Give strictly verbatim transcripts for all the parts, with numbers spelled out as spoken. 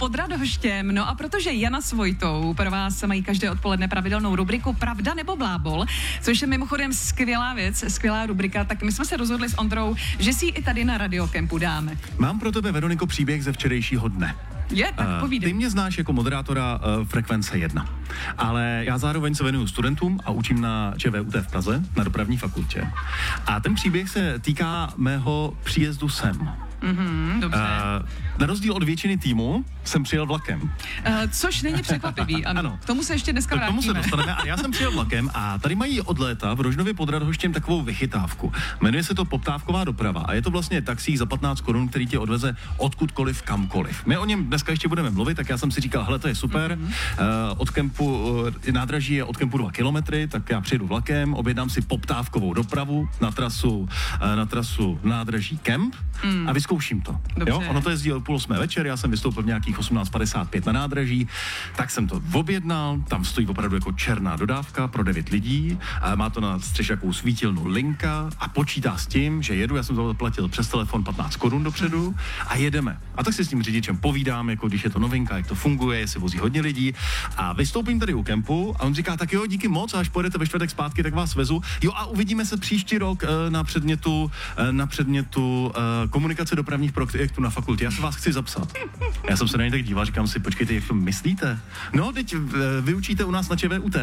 pod Radhoštěm. No a protože Jana s Vojtou pro vás mají každé odpoledne pravidelnou rubriku Pravda nebo blábol, což je mimochodem skvělá věc, skvělá rubrika, tak my jsme se rozhodli s Ondrou, že si ji i tady na Radiokempu dáme. Mám pro tebe, Veroniko, příběh ze včerejšího dne. Je, tak povídej. Ty mě znáš jako moderátora uh, Frekvence jedna, ale já zároveň se věnuju studentům a učím na ČVUT v Praze, na dopravní fakultě. A ten příběh se týká mého příjezdu sem. Mm-hmm, dobře. Uh, na rozdíl od většiny týmu jsem přijel vlakem. Uh, což není překvapivý, ano. ano. K tomu se ještě dneska vrátíme. K tomu se dostaneme a já jsem přijel vlakem a tady mají od léta v Rožnově pod Radhoštěm takovou vychytávku. Jmenuje se to poptávková doprava a je to vlastně taxík za patnáct korun, který tě odveze odkudkoliv, kamkoliv. My o něm dneska ještě budeme mluvit, tak já jsem si říkal, hele, to je super, mm-hmm. uh, od kempu, uh, nádraží je od kempu dva kilometry, tak já přijedu vlakem, objednám si poptávkovou dopravu na trasu, uh, na trasu nádraží Kemp mm. a vyzkouším to. Jo? Ono to jezdí o půl osmé večer, já jsem vystoupil v nějakých osmnáct padesát pět na nádraží, tak jsem to objednal, tam stojí opravdu jako černá dodávka pro devět lidí, a má to na střeše jakou svítilnu linka a počítá s tím, že jedu, já jsem to zaplatil přes telefon patnáct korun dopředu a jedeme. A tak si s tím řidičem povídám, jako když je to novinka, jak to funguje, jestli vozí hodně lidí a vystoupím tady u kempu a on říká, tak jo, díky moc, a až pojedete ve čtvrtek zpátky, tak vás vezu. Jo a uvidíme se příští rok na předmětu, na předmětu komunikace dopravních projektů na fakultě. Já se vás chci zapsat. Já jsem se na ně tak díval, říkám si, počkejte, jak to myslíte? No, teď vy učíte u nás na ČVUT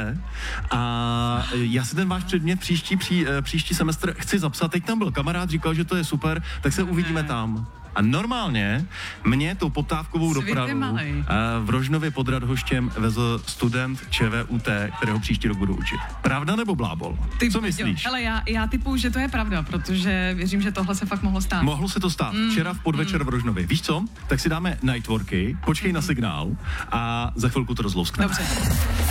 a já si ten váš předmět příští, pří, příští semestr chci zapsat. Teď tam byl kamarád, říkal, že to je super, tak se uvidíme tam. A normálně mě tou poptávkovou dopravu v Rožnově pod Radhoštěm vezl student ČVUT, kterého příští rok budu učit. Pravda nebo blábol? Ty, co myslíš? Ale já, já typuju, že to je pravda, protože věřím, že tohle se fakt mohlo stát. Mohlo se to stát. Mm, Včera v podvečer mm. v Rožnově. Víš co? Tak si dáme nightworky, počkej mm. na signál a za chvilku to rozlouskneme. Dobře.